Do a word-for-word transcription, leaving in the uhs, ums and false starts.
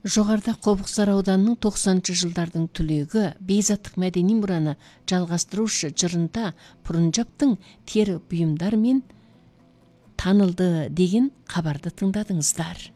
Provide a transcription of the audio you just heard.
Жоғарда Кобуксар ауданының токсонунчу жылдардын түлегі бейзаттык мәдени мураны жалгастыруучу жырында Пурунжабтың тери буюмдар мен танылды деген кабарды тыңдадыңыздар.